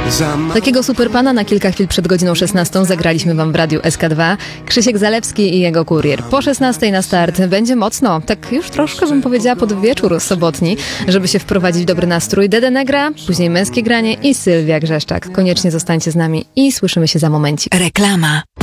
Takiego superpana na kilka chwil przed godziną 16 zagraliśmy wam w radiu SK2. Krzysiek Zalewski i jego kurier. Po 16 na start będzie mocno, tak już troszkę bym powiedziała pod wieczór sobotni, żeby się wprowadzić w dobry nastrój. Dede Negra, później Męskie Granie i Sylwia Grzeszczak. Koniecznie zostańcie z nami i słyszymy się za momencik. Reklama.